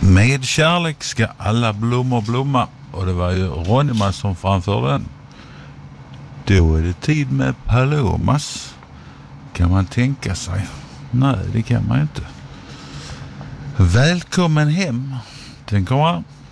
Med kärlek ska alla blommor blomma. Och det var ju Ronnyman som framförde den. Då är det tid med Palomas. Kan man tänka sig? Nej, det kan man inte. Välkommen hem. Den kommer